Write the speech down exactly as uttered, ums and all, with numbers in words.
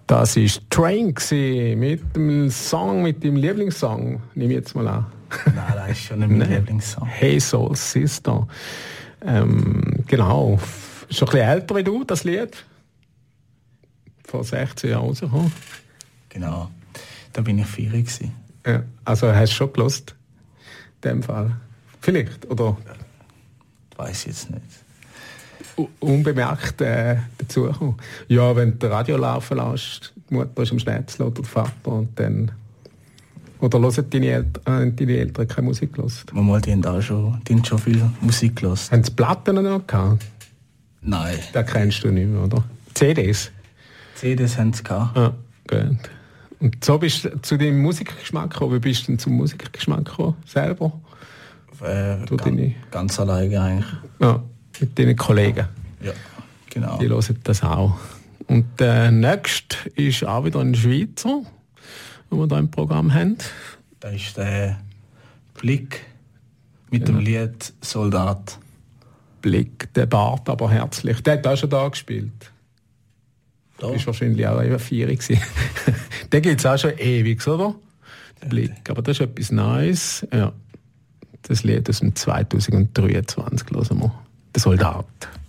Das war Train mit dem Song, mit dem Lieblingssong, nehme ich jetzt mal an. Nein, das ist schon nicht mein Lieblingssong. Hey Soul Sister. Ähm, genau. Ist schon ein bisschen älter wie du, das Lied. Vor sechzehn Jahren rausgekommen. Genau. Da bin ich vier gewesen. Ja, also hast du schon gelost? In dem Fall. Vielleicht, oder? Das weiss ich jetzt nicht. Unbemerkt äh, dazukommen. Ja, wenn du Radio laufen lässt, die Mutter ist am Schnetzel oder der Vater und dann... Oder hören deine Eltern, äh, deine Eltern keine Musik gehört? Mal, die haben auch schon, die haben schon viel Musik gehört. Haben sie Platten noch gehabt? Nein. Das kennst du nicht mehr, oder? C Ds? C Ds haben sie gehabt. Ah, gut. Und so bist du zu deinem Musikgeschmack gekommen. Wie bist du denn zum Musikgeschmack gekommen? Selber? Äh, du ganz, deine... ganz alleine eigentlich. Ja, mit deinen Kollegen? Ja, genau. Die hören das auch. Und der nächste ist auch wieder ein Schweizer, den wir hier im Programm haben. Das ist der Blick mit ja. dem Lied Soldat. Blick, der Bart, aber herzlich. Der hat auch schon da gespielt. Da? Du bist wahrscheinlich auch über vier gewesen. Den gibt es auch schon ewig, oder? Der Blick. Aber das ist etwas Neues. Ja. Das Lied aus dem zwanzig dreiundzwanzig hören wir. Der Soldat.